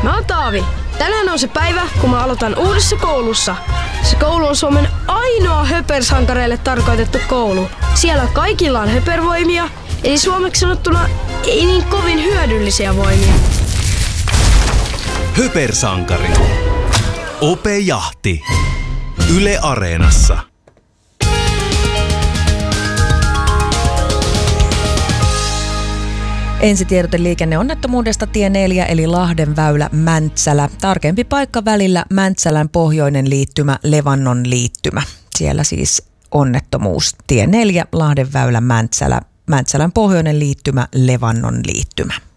Mä oon Taavi. Tänään on se päivä, kun mä aloitan uudessa koulussa. Se koulu on Suomen ainoa höpersankareille tarkoitettu koulu. Siellä kaikilla on höpervoimia, eli suomeksi sanottuna ei niin kovin hyödyllisiä voimia. Höpersankari. Ope Jahti. Yle Areenassa. Ensitiedote liikenneonnettomuudesta tie 4 eli Lahdenväylä Mäntsälä. Tarkempi paikka välillä Mäntsälän pohjoinen liittymä Levannon liittymä. Siellä siis onnettomuus tie 4 Lahdenväylä Mäntsälä. Mäntsälän pohjoinen liittymä Levannon liittymä.